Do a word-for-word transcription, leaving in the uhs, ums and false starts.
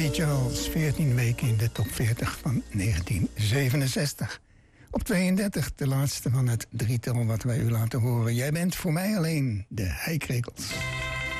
Ray Charles, veertien weken in de top veertig van negentien zevenenzestig. Op tweeëndertig, de laatste van het drietal wat wij u laten horen. Jij bent voor mij alleen de Heikrekels.